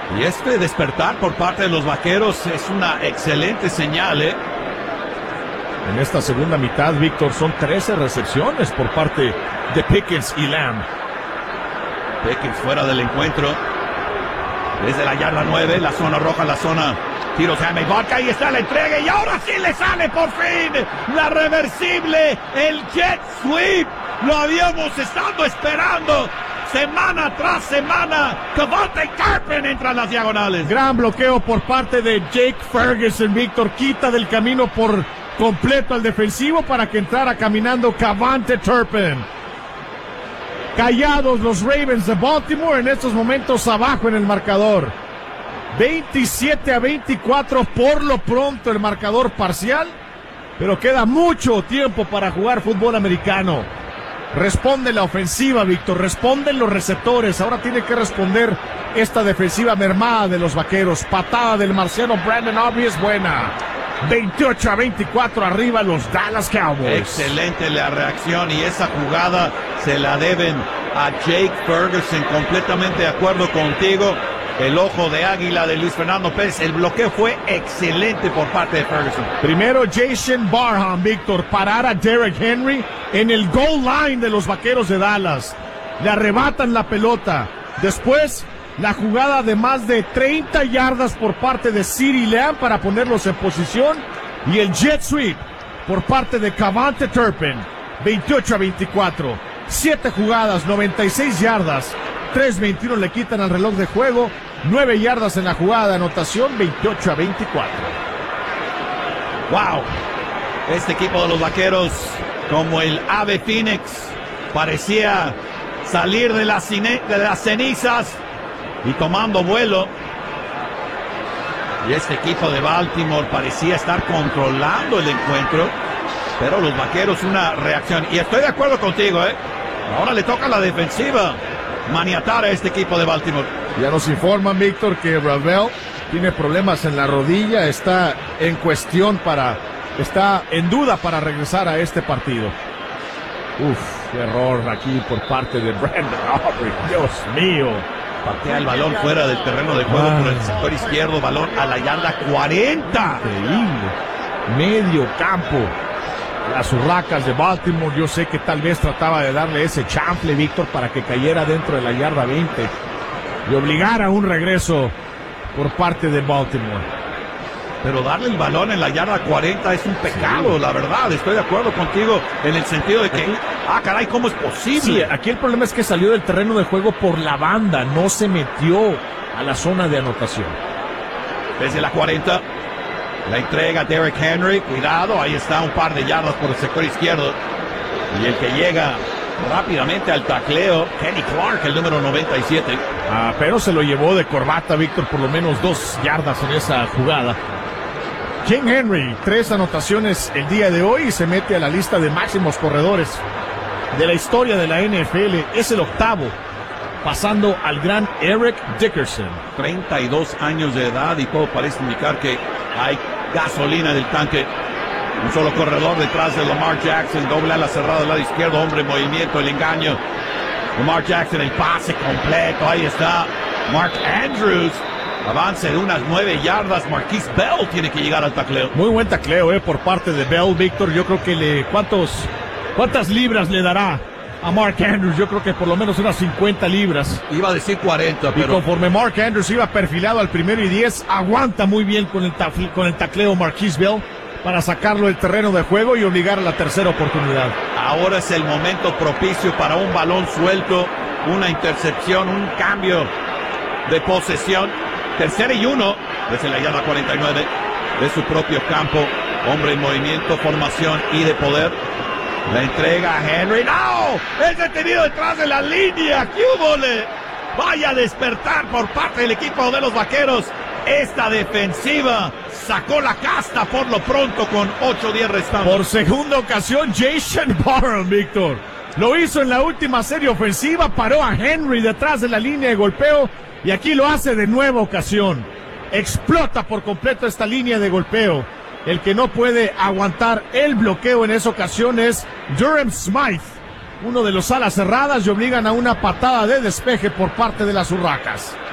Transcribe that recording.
Y este despertar por parte de los Vaqueros es una excelente señal, ¿eh? En esta segunda mitad, Víctor, son 13 recepciones por parte de Pickens y Lamb. Pickens fuera del encuentro. Desde la yarda 9, la zona roja, la zona tiros Sammy Vodka. Ahí está la entrega y ahora sí le sale por fin la reversible, el jet sweep. Lo habíamos estado esperando semana tras semana. KaVontae Turpin entra a las diagonales. Gran bloqueo por parte de Jake Ferguson, Víctor. Quita del camino por completo al defensivo para que entrara caminando KaVontae Turpin. Callados los Ravens de Baltimore, en estos momentos abajo en el marcador. 27-24 por lo pronto el marcador parcial, pero queda mucho tiempo para jugar fútbol americano. Responde la ofensiva, Víctor, responden los receptores. Ahora tiene que responder esta defensiva mermada de los Vaqueros. Patada del marciano Brandon Aubrey es buena. 28-24 arriba los Dallas Cowboys. Excelente la reacción y esa jugada se la deben a Jake Ferguson. Completamente de acuerdo contigo. El ojo de águila de Luis Fernando Pérez. El bloqueo fue excelente por parte de Ferguson. Primero Jason Barham, Víctor, parar a Derrick Henry en el goal line de los Vaqueros de Dallas. Le arrebatan la pelota. Después la jugada de más de 30 yardas por parte de CeeDee Lamb para ponerlos en posición. Y el jet sweep por parte de KaVontae Turpin. 28-24. 7 jugadas, 96 yardas. 3:21 le quitan al reloj de juego. 9 yardas en la jugada de anotación. 28-24. Wow. Este equipo de los Vaqueros, como el ave Phoenix, parecía salir de las cenizas y tomando vuelo. Y este equipo de Baltimore parecía estar controlando el encuentro, pero los Vaqueros una reacción. Y estoy de acuerdo contigo, ¿eh? Ahora le toca a la defensiva maniatar a este equipo de Baltimore. Ya nos informan, Víctor, que Ravel tiene problemas en la rodilla, está en duda para regresar a este partido. Qué error aquí por parte de Brandon Aubrey, Dios mío. Patea el balón fuera del terreno de juego por el sector izquierdo, balón a la yarda 40. Increíble. Medio campo. Las Urracas de Baltimore, yo sé que tal vez trataba de darle ese chanfle, Víctor, para que cayera dentro de la yarda 20 y obligara un regreso por parte de Baltimore. Pero darle el balón en la yarda 40 es un pecado, sí. La verdad, estoy de acuerdo contigo en el sentido de que, caray, ¿cómo es posible? Sí, aquí el problema es que salió del terreno de juego por la banda, no se metió a la zona de anotación. Desde la 40, la entrega Derrick Henry, cuidado, ahí está un par de yardas por el sector izquierdo. Y el que llega rápidamente al tacleo, Kenny Clark, el número 97. Pero se lo llevó de corbata, Víctor, por lo menos 2 yardas en esa jugada. King Henry, 3 anotaciones el día de hoy y se mete a la lista de máximos corredores de la historia de la NFL. Es el 8º, pasando al gran Eric Dickerson. 32 años de edad y todo parece indicar que hay gasolina en el tanque. Un solo corredor detrás de Lamar Jackson, doble ala cerrada del lado izquierdo, hombre en movimiento, el engaño. Lamar Jackson, el pase completo, ahí está Mark Andrews. Avance de unas 9 yardas. Marquise Bell tiene que llegar al tacleo. Muy buen tacleo por parte de Bell, Víctor. Yo creo que ¿cuántas libras le dará a Mark Andrews? Yo creo que por lo menos unas 50 libras. Iba a decir 40, pero... Y conforme Mark Andrews iba perfilado al 1º y 10, aguanta muy bien con el tacleo Marquise Bell para sacarlo del terreno de juego y obligar a la tercera oportunidad. Ahora es el momento propicio para un balón suelto, una intercepción, un cambio de posesión. 3rd y 1 desde la yarda 49 de su propio campo. Hombre en movimiento, formación y de poder. La entrega a Henry. ¡No! Es detenido detrás de la línea. ¡Qué húbole! Vaya a despertar por parte del equipo de los Vaqueros. Esta defensiva sacó la casta por lo pronto con 8-10 restantes. Por segunda ocasión, Jason Barham, Víctor. Lo hizo en la última serie ofensiva. Paró a Henry detrás de la línea de golpeo. Y aquí lo hace de nueva ocasión. Explota por completo esta línea de golpeo. El que no puede aguantar el bloqueo en esa ocasión es Durham Smythe, uno de los alas cerradas, y obligan a una patada de despeje por parte de las Urracas.